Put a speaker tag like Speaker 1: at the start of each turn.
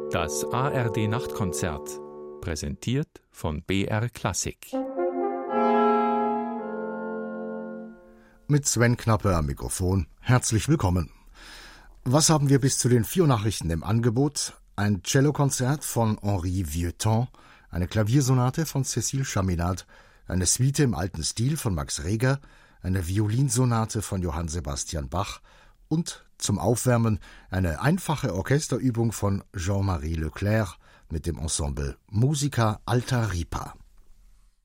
Speaker 1: Das ARD Nachtkonzert, präsentiert von BR Klassik.
Speaker 2: Mit Sven Knappe am Mikrofon. Herzlich willkommen. Was haben wir bis zu den 4 Nachrichten im Angebot? Ein Cellokonzert von Henri Vieuxtemps, eine Klaviersonate von Cécile Chaminade, eine Suite im alten Stil von Max Reger, eine Violinsonate von Johann Sebastian Bach und zum Aufwärmen eine einfache Orchesterübung von Jean-Marie Leclerc mit dem Ensemble Musica Alta Ripa.